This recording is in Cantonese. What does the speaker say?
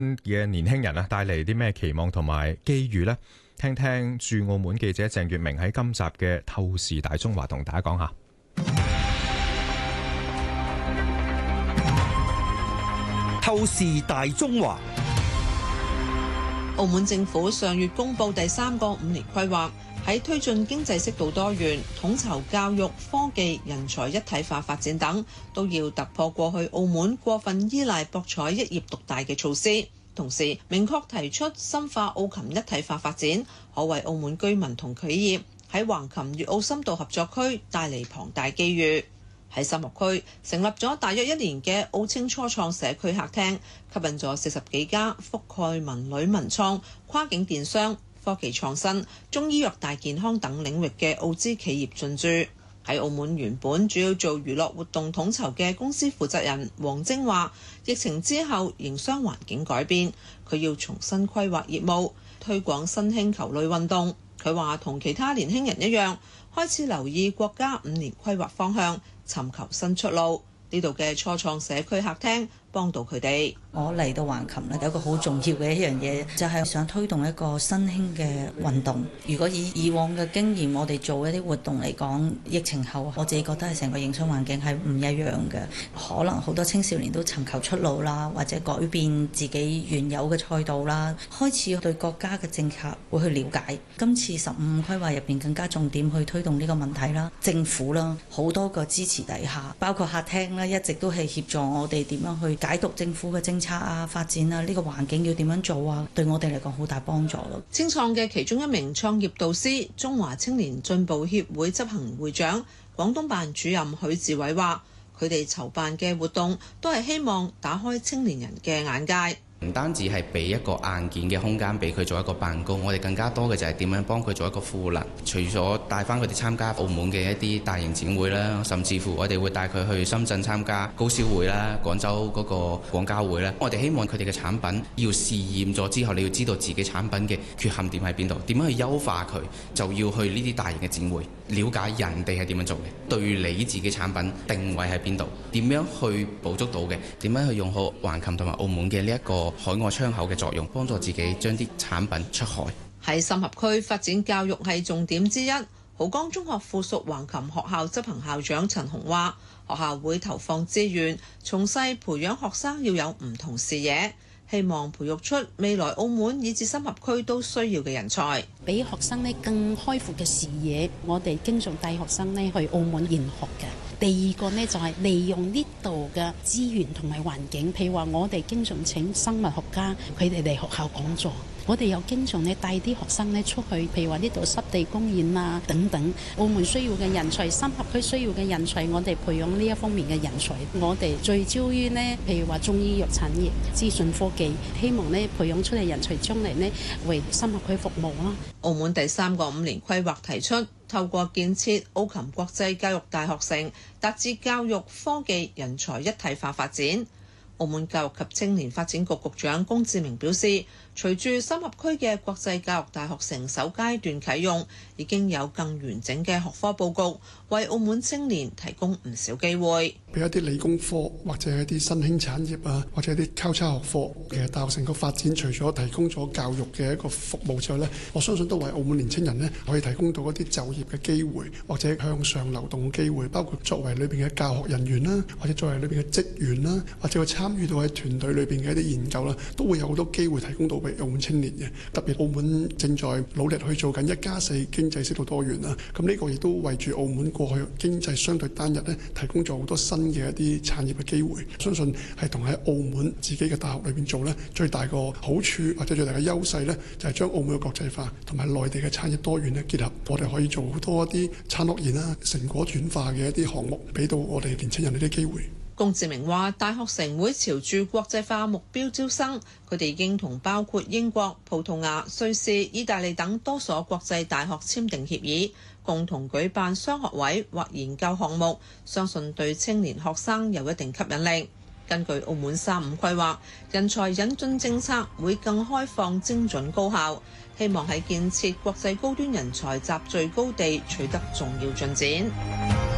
嘅年輕人啊，帶嚟啲咩期望同埋機遇呢？聽聽駐澳門記者鄭月明喺今集嘅透視大中華同大家講下。 透視大中華。 澳門政府上月公布第3個5年規劃，喺推進經濟適度多元、統籌教育、科技、人才一體化發展等，都要突破過去澳門過分依賴博彩一業獨大嘅措施。同時明確提出深化澳琴一體化發展，可為澳門居民同企業喺橫琴粵澳深度合作區帶嚟龐大機遇。喺深合區成立咗大約1年嘅澳青初創社區客廳，吸引咗40幾家覆蓋文旅文創、跨境電商、科技創新、中醫藥大健康等領域嘅澳資企業進駐。喺澳門原本主要做娛樂活動統籌嘅公司負責人黃晶話，疫情之後營商環境改變，佢要重新規劃業務，推廣新興球類運動。佢話同其他年輕人一樣，開始留意國家5年規劃方向，尋求新出路。呢度嘅初創社區客廳幫到佢哋。 我嚟到橫琴咧，有一個好重要嘅一樣嘢，就係想推動一個新興嘅運動。如果以往嘅經驗，我哋做一啲活動嚟講，疫情後我自己覺得係成個營商環境係唔一樣嘅。可能好多青少年都尋求出路啦，或者改變自己原有嘅賽道啦，開始對國家嘅政策會去了解。今次15規劃入邊更加重點去推動呢個問題啦，政府啦好多個支持底下，包括客廳啦，一直都係協助我哋點樣去解讀政府嘅政策啊、發展啊，呢個環境要點樣做啊，對我哋嚟講好大幫助咯。 青創嘅其中一名創業導師、中華青年進步協會執行會長、廣東辦主任許志偉話，佢哋籌辦嘅活動都係希望打開青年人嘅眼界。 唔單止係俾一個硬件嘅空間俾佢做一個辦公，我哋更加多嘅就係點樣幫佢做一個賦能。除咗帶翻佢哋參加澳門嘅一啲大型展會啦，甚至乎我哋會帶佢去深圳參加高銷會啦、廣州嗰個廣交會啦。我哋希望佢哋嘅產品要試驗咗之後，你要知道自己產品嘅缺陷點喺邊度，點樣去優化佢，就要去呢啲大型嘅展會，了解人哋係點樣做嘅，對你自己產品定位喺邊度，點樣去捕捉到嘅，點樣去用好橫琴同埋澳門嘅呢一個海外窗口嘅作用，幫助自己將啲產品出海。 喺深合區發展教育係重點之一。濠江中學附屬橫琴學校執行校長陳紅話，學校會投放資源，從細培養學生要有唔同視野，希望培育出未來澳門以至深合區都需要嘅人才， 俾學生呢更開闊嘅視野。我哋經常帶學生呢去澳門研學嘅。第二個呢，就係利用呢度嘅資源同埋環境，譬如話我哋經常請生物學家佢哋嚟學校講座，我哋又經常呢帶啲學生呢出去，譬如話呢度濕地公園啊等等。澳門需要嘅人才，深合區需要嘅人才，我哋培養呢一方面嘅人才。我哋聚焦於呢，譬如話中醫藥產業、資訊科技，希望呢培養出嚟人才將嚟呢為深合區服務啦。 澳門第3個5年規劃提出，透過建設澳琴國際教育大學城，達至教育、科技、人才一體化發展。澳門教育及青年發展局局長龔志明表示，隨住深合區嘅國際教育大學城首階段啟用，已經有更完整嘅學科佈局，為澳門青年提供唔少機會。 俾一啲理工科或者一啲新興產業啊，或者一啲交叉學科，其實大學城個發展除咗提供咗教育嘅一個服務之外呢，我相信都為澳門年青人呢可以提供到一啲就業嘅機會，或者向上流動嘅機會，包括作為裏邊嘅教學人員啦，或者作為裏邊嘅職員啦，或者去參與到喺團隊裏邊嘅一啲研究啦，都會有好多機會提供到俾澳門青年嘅。特別澳門正在努力去做緊1+4經濟適度多元啦，咁呢個亦都為住澳門過去經濟相對單一呢提供咗好多新嘅一啲產業嘅機會。相信係同喺澳門自己嘅大學裏邊做呢，最大個好處或者最大嘅優勢呢，就係將澳門嘅國際化同埋內地嘅產業多元呢結合，我哋可以做好多一啲產學研啦、成果轉化嘅一啲項目，俾到我哋年輕人呢啲機會。 龔志明話：大學城會朝住國際化目標招生，佢哋已經同包括英國、葡萄牙、瑞士、意大利等多所國際大學簽訂協議，共同舉辦雙學位或研究項目，相信對青年學生有一定吸引力。根據澳門35規劃，人才引進政策會更開放、精準、高效，希望喺建設國際高端人才集聚高地取得重要進展。